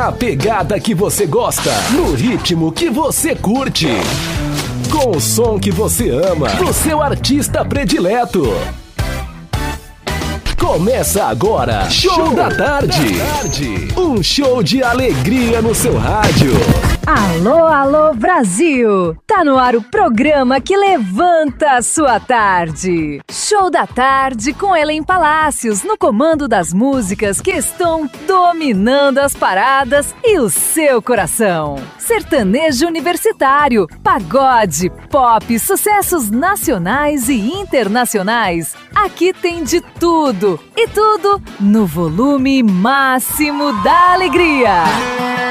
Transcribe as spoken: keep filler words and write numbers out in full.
Na pegada que você gosta, no ritmo que você curte. Com o som que você ama, do seu artista predileto. Começa agora, Show, show da, tarde. da Tarde. Um show de alegria no seu rádio. Alô, alô, Brasil! Tá no ar o programa que levanta a sua tarde. Show da Tarde com Ellen Palácios no comando das músicas que estão dominando as paradas e o seu coração. Sertanejo universitário, pagode, pop, sucessos nacionais e internacionais. Aqui tem de tudo e tudo no volume máximo da alegria.